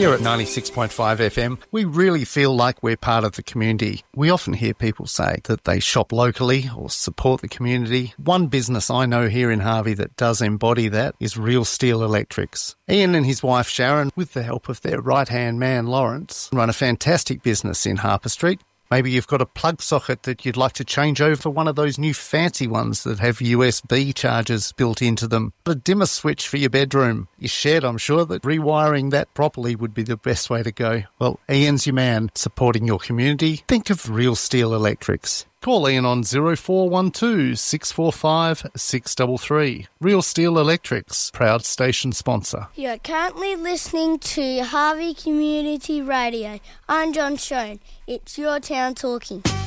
Here at 96.5 FM, we really feel like we're part of the community. We often hear people say that they shop locally or support the community. One business I know here in Harvey that does embody that is Real Steel Electrics. Ian and his wife Sharon, with the help of their right-hand man Lawrence, run a fantastic business in Harper Street. Maybe you've got a plug socket that you'd like to change over for one of those new fancy ones that have USB chargers built into them. A dimmer switch for your bedroom. Your shed, I'm sure that rewiring that properly would be the best way to go. Well, Ian's your man, supporting your community. Think of Real Steel Electrics. Call Ian on 0412 645 633. Real Steel Electrics, proud station sponsor. You're currently listening to Harvey Community Radio. I'm John Schoen. It's your town talking.